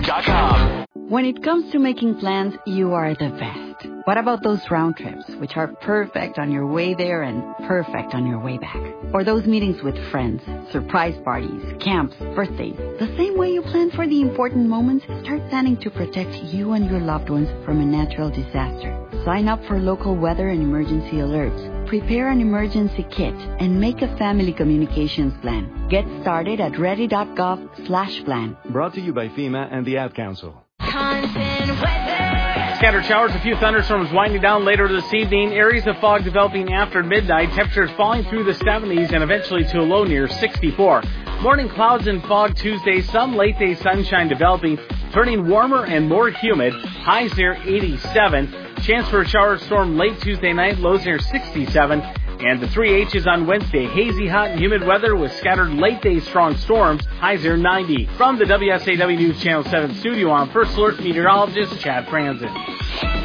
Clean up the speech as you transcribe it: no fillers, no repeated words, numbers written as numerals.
WSAW.com. When it comes to making plans, you are the best. What about those round trips, which are perfect on your way there and perfect on your way back? Or those meetings with friends, surprise parties, camps, birthdays. The same way you plan for the important moments, start planning to protect you and your loved ones from a natural disaster. Sign up for local weather and emergency alerts. Prepare an emergency kit and make a family communications plan. Get started at ready.gov/plan. Brought to you by FEMA and the Ad Council. Scattered showers, a few thunderstorms winding down later this evening. Areas of fog developing after midnight. Temperatures falling through the 70s and eventually to a low near 64. Morning clouds and fog Tuesday. Some late day sunshine developing, turning warmer and more humid. Highs near 87. Chance for a shower storm late Tuesday night. Lows near 67. And the 3 H's on Wednesday. Hazy, hot, and humid weather with scattered late-day strong storms. Highs near 90. From the WSAW News Channel 7 studio, I'm First Alert meteorologist Chad Franzen.